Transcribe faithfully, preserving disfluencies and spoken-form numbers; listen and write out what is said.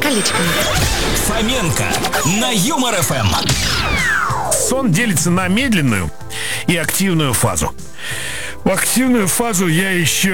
колечками. Фоменко на Юмор эф эм. Сон делится на медленную и активную фазу. В активную фазу я еще